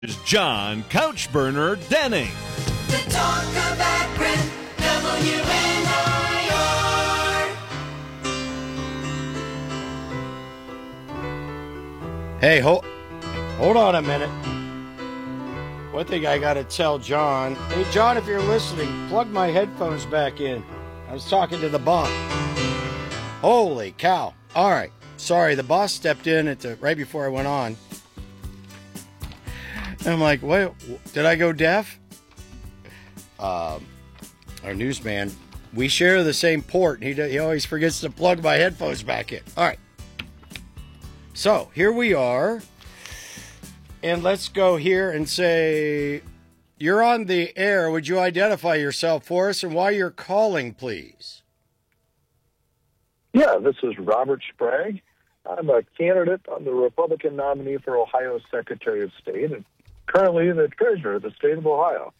is John Couchburner Denning. The talk of Akron, WNIR. Hey, hold on a minute. One thing I got to tell John. Hey, John, if you're listening, plug my headphones back in. I was talking to the boss. Holy cow. All right. Sorry, the boss stepped in right before I went on. And I'm like, wait, did I go deaf? Our newsman, we share the same port. He always forgets to plug my headphones back in. All right. So, here we are. And let's go here and say, you're on the air. Would you identify yourself for us and why you're calling, please? Yeah, this is Robert Sprague. I'm a candidate on the Republican nominee for Ohio Secretary of State and currently the treasurer of the state of Ohio.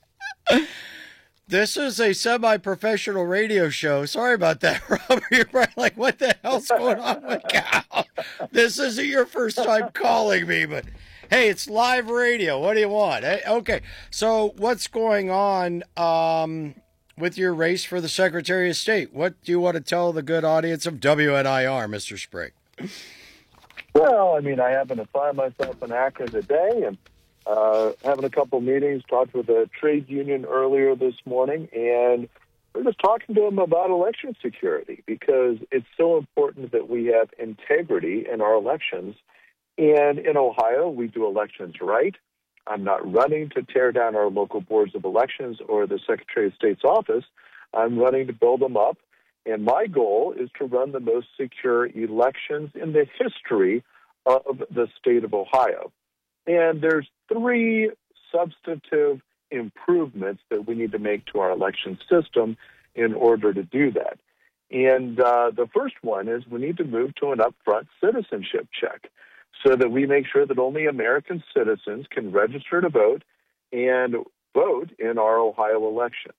This is a semi-professional radio show. Sorry about that, Robert. You're probably like, what the hell's going on with Cal? This isn't your first time calling me, but hey, it's live radio. What do you want? Hey, okay, so what's going on with your race for the Secretary of State? What do you want to tell the good audience of WNIR, Mr. Sprague? Well, I mean, I happen to find myself in Akron today and having a couple meetings, talked with a trade union earlier this morning, and we're just talking to them about election security because it's so important that we have integrity in our elections. And in Ohio, we do elections right. I'm not running to tear down our local boards of elections or the Secretary of State's office. I'm running to build them up. And my goal is to run the most secure elections in the history of the state of Ohio. And there's three substantive improvements that we need to make to our election system in order to do that. And the first one is we need to move to an upfront citizenship check so that we make sure that only American citizens can register to vote and vote in our Ohio elections.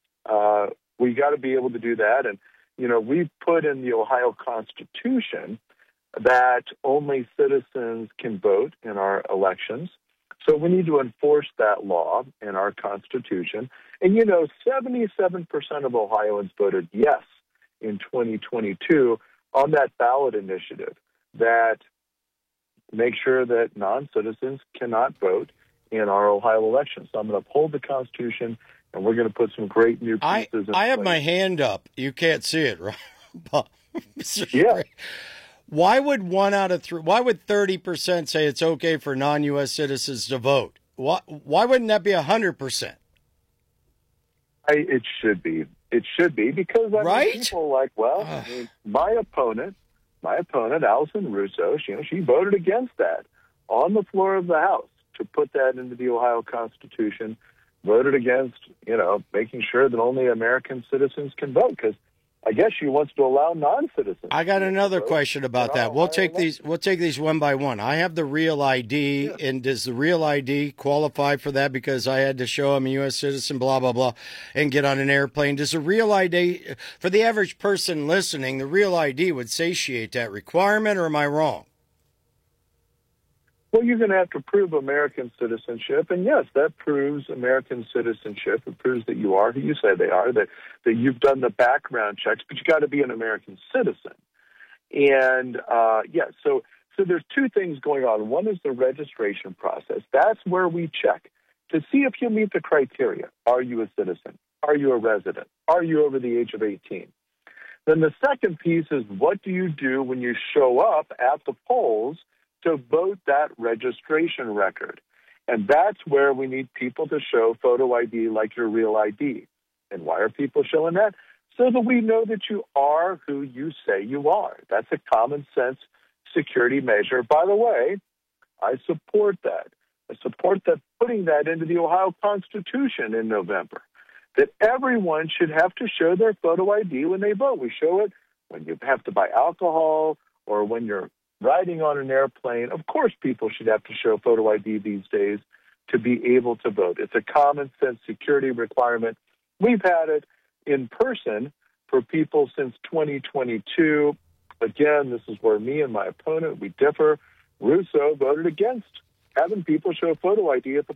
We got to be able to do that. And, you know, we've put in the Ohio Constitution that only citizens can vote in our elections. So we need to enforce that law in our Constitution. And, you know, 77% of Ohioans voted yes in 2022 on that ballot initiative that make sure that non-citizens cannot vote in our Ohio elections. So I'm going to uphold the Constitution, and we're going to put some great new pieces in I have place. my hand up. You can't see it, right? Yeah. Why would 1 out of 3? Why would 30% say it's okay for non-U.S. citizens to vote? Why wouldn't that be 100%? It should be. It should be because right? People are like, well, I mean, my opponent, Allison Russo, she voted against that on the floor of the House to put that into the Ohio Constitution. Voted against, making sure that only American citizens can vote because I guess she wants to allow non-citizens. I got another question about that. We'll take these one by one. I have the Real ID, and does the Real ID qualify for that because I had to show I'm a U.S. citizen, blah, blah, blah, and get on an airplane? Does the Real ID, for the average person listening, the Real ID would satiate that requirement, or am I wrong? Well, you're going to have to prove American citizenship, and yes, that proves American citizenship. It proves that you are who you say they are, that you've done the background checks, but you got to be an American citizen. And so there's two things going on. One is the registration process. That's where we check to see if you meet the criteria. Are you a citizen? Are you a resident? Are you over the age of 18? Then the second piece is what do you do when you show up at the polls to vote that registration record? And that's where we need people to show photo ID like your Real ID. And why are people showing that? So that we know that you are who you say you are. That's a common sense security measure. By the way, I support that. I support that putting that into the Ohio Constitution in November, that everyone should have to show their photo ID when they vote. We show it when you have to buy alcohol or when you're riding on an airplane. Of course, people should have to show photo ID these days to be able to vote. It's a common sense security requirement. We've had it in person for people since 2022. Again, this is where me and my opponent, we differ. Russo voted against having people show photo ID at the